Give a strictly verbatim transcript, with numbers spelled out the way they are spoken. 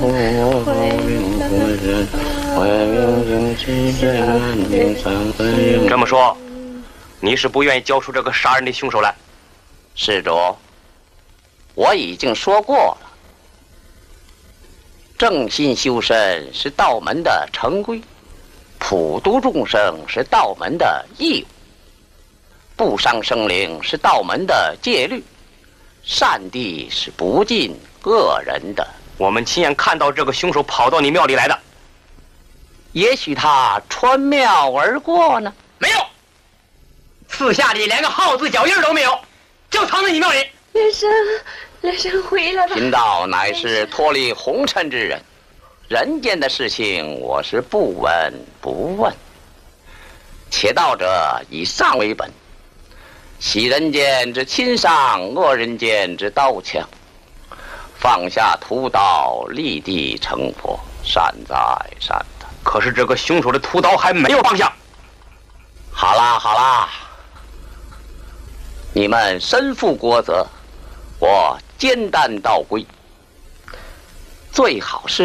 这么说，你是不愿意交出这个杀人的凶手来？ 施主，我已经说过了，正心修身是道门的成规，普度众生是道门的义务，不伤生灵是道门的戒律，善地是不尽恶人的。 我们亲眼看到这个凶手跑到你庙里来的， 也许他穿庙而过呢？ 没有，四下里连个耗子脚印都没有，就藏在你庙里。 连生，连生回来吧。 贫道乃是脱离红尘之人，人间的事情我是不闻不问。且道者以上为本，喜人间之亲伤，恶人间之刀枪。放下屠刀，立地成佛，善哉善哉。 可是这个凶手的屠刀还没有放下。 好啦好啦，你们身负国责，我肩担道归，最好是